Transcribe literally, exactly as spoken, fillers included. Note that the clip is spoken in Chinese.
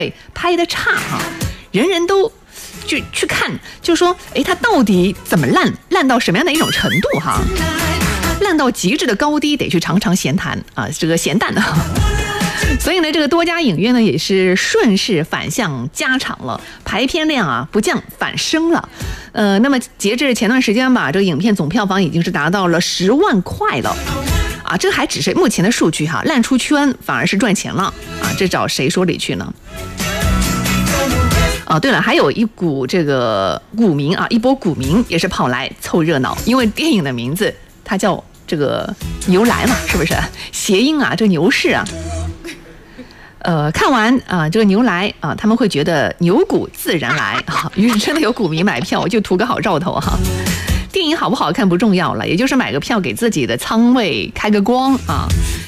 拍的差哈，人人都就去看，就说哎，它到底怎么烂，烂到什么样的一种程度哈？烂到极致的高低，得去常常闲谈啊，这个闲淡啊。所以呢，这个多家影院呢也是顺势反向加场了，排片量啊不降反升了。呃，那么截至前段时间吧，这个影片总票房已经是达到了十万块了。啊，这还只是目前的数据哈，烂出圈反而是赚钱了啊，这找谁说理去呢？啊，对了，还有一股这个股民啊，一波股民也是跑来凑热闹，因为电影的名字它叫这个牛来嘛，是不是？谐音啊，这牛市啊。呃，看完啊、呃，这个牛来啊，他们会觉得牛股自然来啊，于是真的有股民买票，就图个好兆头哈。电影好不好看不重要了，也就是买个票给自己的仓位开个光啊。